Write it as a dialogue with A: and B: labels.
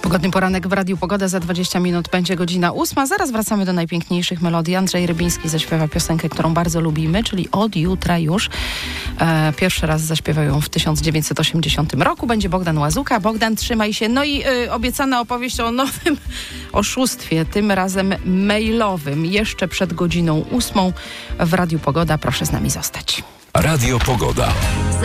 A: Pogodny poranek w Radiu Pogoda. Za 20 minut będzie godzina 8. Zaraz wracamy do najpiękniejszych melodii. Andrzej Rybiński zaśpiewa piosenkę, którą bardzo lubimy, czyli Od jutra już. Pierwszy raz zaśpiewał ją w 1980 roku. Będzie Bogdan Łazuka. Bogdan, trzymaj się. No i obiecana opowieść o nowym oszustwie, tym razem mailowym. Jeszcze przed godziną 8 w Radiu Pogoda. Proszę z nami zostać.
B: Radio Pogoda.